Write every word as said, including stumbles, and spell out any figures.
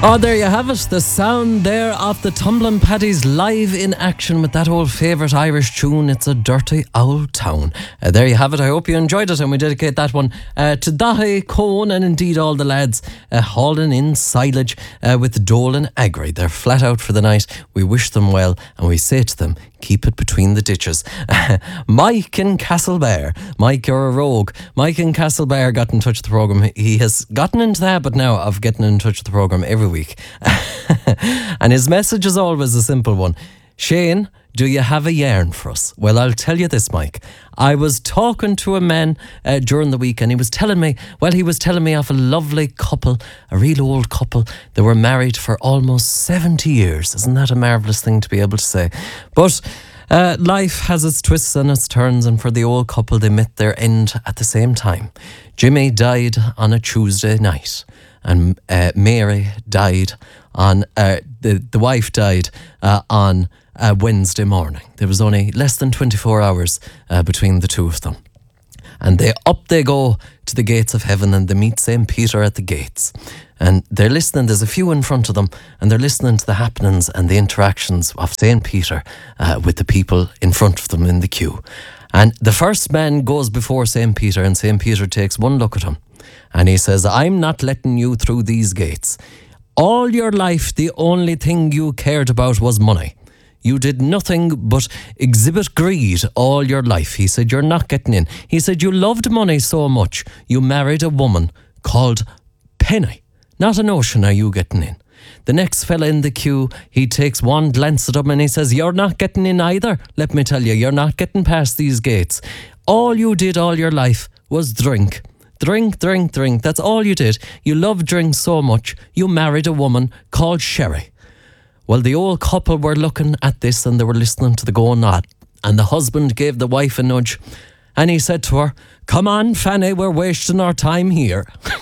Oh, there you have it. The sound there of the Tumbling Paddies live in action with that old favourite Irish tune, It's a Dirty Old Town. Uh, there you have it. I hope you enjoyed it, and we dedicate that one uh, to Dahi, Cohen, and indeed all the lads uh, hauling in silage uh, with Dolan Agri. They're flat out for the night. We wish them well, and we say to them, keep it between the ditches. Mike in Castlebar. Mike, you're a rogue. Mike in Castlebar got in touch with the programme. He has gotten into the habit now of getting in touch with the programme every week. And his message is always a simple one. Shane, do you have a yarn for us? Well, I'll tell you this, Mike. I was talking to a man uh, during the week, and he was telling me, well, he was telling me of a lovely couple, a real old couple. They were married for almost seventy years. Isn't that a marvellous thing to be able to say? But uh, life has its twists and its turns, and for the old couple, they met their end at the same time. Jimmy died on a Tuesday night, and uh, Mary died on, uh, the, the wife died uh, on Uh, Wednesday morning. There was only less than twenty-four hours uh, between the two of them. And they up they go to the gates of heaven, and they meet Saint Peter at the gates. And they're listening, there's a few in front of them, and they're listening to the happenings and the interactions of Saint Peter uh, with the people in front of them in the queue. And the first man goes before Saint Peter, and Saint Peter takes one look at him. And he says, I'm not letting you through these gates. All your life, the only thing you cared about was money. You did nothing but exhibit greed all your life. He said, you're not getting in. He said, you loved money so much, you married a woman called Penny. Not a notion are you getting in. The next fella in the queue, he takes one glance at him and he says, you're not getting in either. Let me tell you, you're not getting past these gates. All you did all your life was drink. Drink, drink, drink. That's all you did. You loved drink so much, you married a woman called Sherry. Well, the old couple were looking at this, and they were listening to the going on. And the husband gave the wife a nudge, and he said to her, come on, Fanny, we're wasting our time here.